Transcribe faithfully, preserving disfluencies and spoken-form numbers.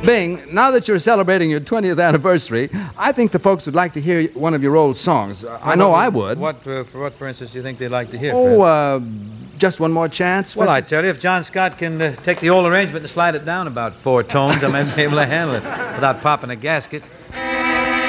Bing, now that you're celebrating your twentieth anniversary, I think the folks would like to hear one of your old songs. Uh, I know I would. What, uh, for what, for instance, do you think they'd like to hear? Oh, uh, just one more chance? Well, I tell you, if John Scott can uh, take the old arrangement and slide it down about four tones, I might be able to handle it without popping a gasket.